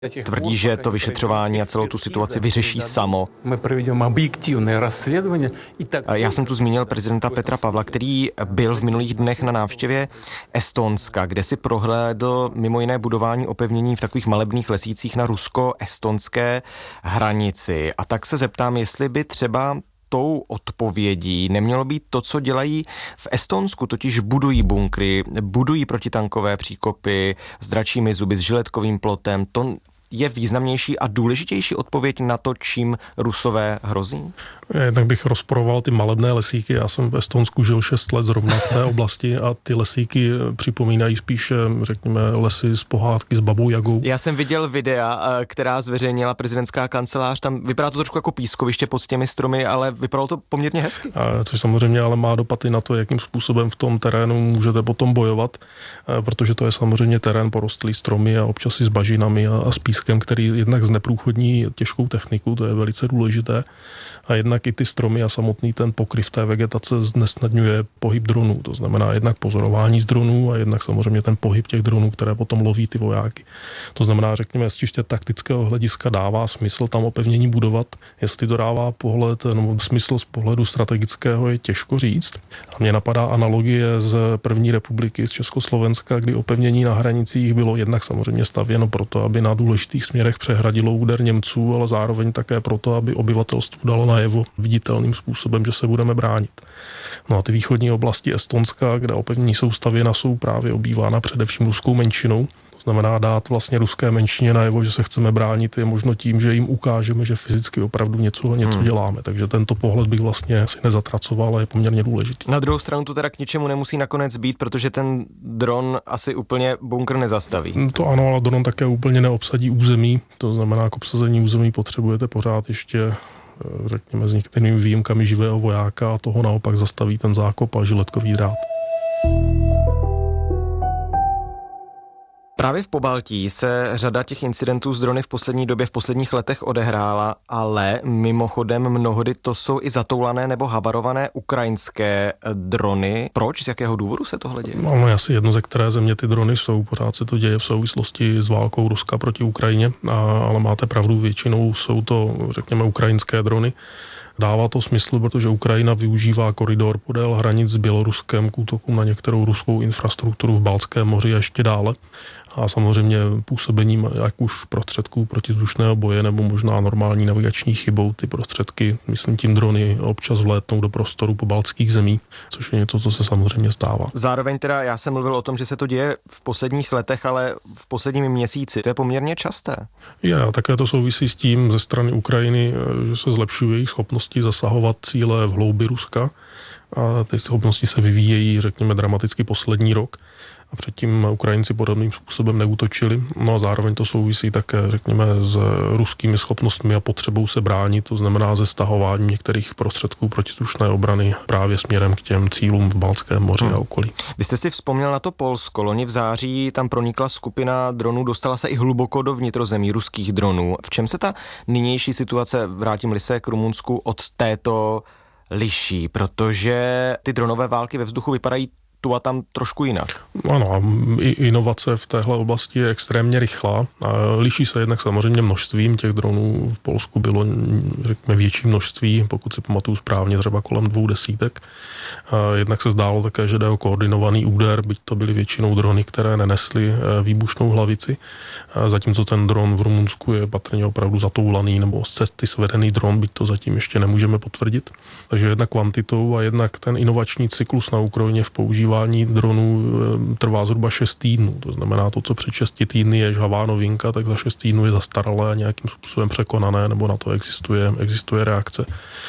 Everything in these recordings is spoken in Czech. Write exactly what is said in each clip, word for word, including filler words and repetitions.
Tvrdí, že to vyšetřování a celou tu situaci vyřeší samo. Já jsem tu zmínil prezidenta Petra Pavla, který byl v minulých dnech na návštěvě Estonska, kde si prohlédl mimo jiné budování opevnění v takových malebných lesících na rusko-estonské hranici. A tak se zeptám, jestli by třeba tou odpovědí nemělo být to, co dělají v Estonsku, totiž budují bunkry, budují protitankové příkopy s dračími zuby, s žiletkovým plotem. To je významnější a důležitější odpověď na to, čím Rusové hrozí? Jednak bych rozporoval ty malebné lesíky. Já jsem v Estonsku žil šest let zrovna v té oblasti a ty lesíky připomínají spíše, řekněme, lesy z pohádky s babou Jagou. Já jsem viděl videa, která zveřejnila prezidentská kancelář. Tam vypadá to trošku jako pískoviště pod těmi stromy, ale vypadalo to poměrně hezky. A což samozřejmě ale má dopady na to, jakým způsobem v tom terénu můžete potom bojovat, protože to je samozřejmě terén porostlý stromy a občas i s bažinami a, a s pískem, který jednak zneprůchodní těžkou techniku, to je velice důležité. A jednak i ty stromy a samotný ten pokryv té vegetace znesnadňuje pohyb dronů. To znamená jednak pozorování z dronů a jednak samozřejmě ten pohyb těch dronů, které potom loví ty vojáky. To znamená, řekněme, z čistě taktického hlediska dává smysl tam opevnění budovat. Jestli to dává pohled, no, smysl z pohledu strategického, je těžko říct. A mně napadá analogie z první republiky, z Československa, kdy opevnění na hranicích bylo jednak samozřejmě stavěno proto, aby na důležitých směrech přehradilo úder Němců, ale zároveň také proto, aby obyvatelstvu dalo najevo viditelným způsobem, že se budeme bránit. No a ty východní oblasti Estonska, kde opevnění jsou stavěna, jsou právě obývána především ruskou menšinou. To znamená dát vlastně ruské menšině najevo, že se chceme bránit, je možno tím, že jim ukážeme, že fyzicky opravdu něco, něco hmm. děláme. Takže tento pohled bych vlastně si nezatracoval a je poměrně důležitý. Na druhou stranu to teda k ničemu nemusí nakonec být, protože ten dron asi úplně bunkr nezastaví. To ano, ale dron také úplně neobsadí území. To znamená, k obsazení území potřebujete pořád ještě, řekněme, s některými výjimkami živého vojáka a toho naopak zastaví ten zákop a žiletkový drát. Právě v Pobaltí se řada těch incidentů s drony v poslední době, v posledních letech odehrála, ale mimochodem mnohdy to jsou i zatoulané nebo havarované ukrajinské drony. Proč? Z jakého důvodu se tohle děje? No, asi jedno, ze které země ty drony jsou. Pořád se to děje v souvislosti s válkou Ruska proti Ukrajině, a, ale máte pravdu, většinou jsou to, řekněme, ukrajinské drony. Dává to smysl, protože Ukrajina využívá koridor podél hranic s Běloruskem k útokům na některou ruskou infrastrukturu v Baltském moři a ještě dále. A samozřejmě působením jak už prostředků protizdušného boje nebo možná normální navigační chybou ty prostředky, myslím tím drony, občas vlétnou do prostoru pobaltských zemí, což je něco, co se samozřejmě stává. Zároveň teda já jsem mluvil o tom, že se to děje v posledních letech, ale v posledním měsíci. To je poměrně časté. Je, a také to souvisí s tím ze strany Ukrajiny, že se zlepšují jejich schopnosti zasahovat cíle v hloubi Ruska. A ty schopnosti se vyvíjejí, řekněme, dramaticky poslední rok. A předtím Ukrajinci podobným způsobem neútočili. No a zároveň to souvisí také, řekněme, s ruskými schopnostmi a potřebou se bránit, to znamená ze stahování některých prostředků protizdušné obrany právě směrem k těm cílům v Baltském moři hmm. a okolí. Vy jste si vzpomněl na to Polsko. Loni v září tam pronikla skupina dronů, dostala se i hluboko do vnitrozemí ruských dronů. V čem se ta nynější situace, vrátím-li se k Rumunsku, od této liší? Protože ty dronové války ve vzduchu vypadají tu a tam trošku jinak. Ano, inovace v téhle oblasti je extrémně rychlá. Liší se jednak samozřejmě množstvím těch dronů. V Polsku bylo, řekněme, větší množství, pokud si pamatuju správně, třeba kolem dvou desítek. Jednak se zdálo také, že jde o koordinovaný úder, byť to byly většinou drony, které nenesly výbušnou hlavici. Zatímco ten dron v Rumunsku je patrně opravdu zatoulaný nebo z cesty svedený dron, byť to zatím ještě nemůžeme potvrdit. Takže jednak kvantitou a jednak ten inovační cyklus na Ukrajině v používání dronů trvá zhruba šest týdnů. To znamená, to, co před šesti týdny je žhavá novinka, tak za šest týdnů je zastaralé a nějakým způsobem překonané, nebo na to existuje, existuje reakce.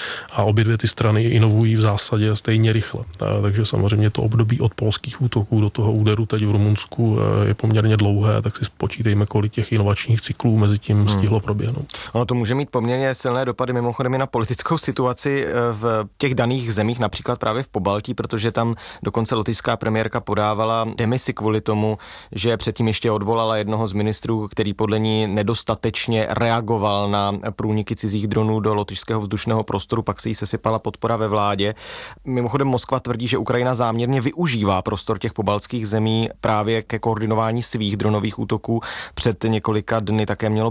A obě dvě ty strany inovují v zásadě stejně rychle. Takže samozřejmě to období od polských útoků do toho úderu teď v Rumunsku je poměrně dlouhé, tak si spočítejme, kolik těch inovačních cyklů mezi tím stihlo proběhnout. Ono to může mít poměrně silné dopady mimochodem i na politickou situaci v těch daných zemích, například právě v Pobaltí, protože tam dokonce lotyšská premiérka podávala demisi kvůli tomu, že předtím ještě odvolala jednoho z ministrů, který podle ní nedostatečně reagoval na průniky cizích dronů do lotyšského vzdušného prostoru, pak se jí sesypala podpora ve vládě. Mimochodem Moskva tvrdí, že Ukrajina záměrně využívá prostor těch pobaltských zemí právě ke koordinování svých dronových útoků. Před několika dny také mělo